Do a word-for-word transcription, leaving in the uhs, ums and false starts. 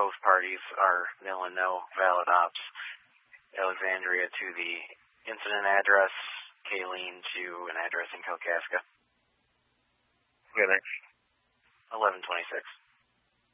both parties are nil and no valid ops. Alexandria to the incident address, Kayleen to an address in Kalkaska. Okay, thanks. eleven twenty-six.